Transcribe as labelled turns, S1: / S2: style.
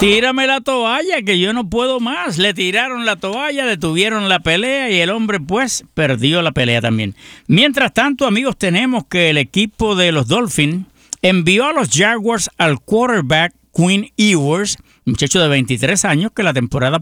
S1: Tírame la toalla, que yo no puedo más. Le tiraron la toalla, detuvieron la pelea y el hombre pues perdió la pelea también. Mientras tanto, amigos, tenemos que el equipo de los Dolphins envió a los Jaguars al quarterback Quinn Ewers, muchacho de 23 años que la temporada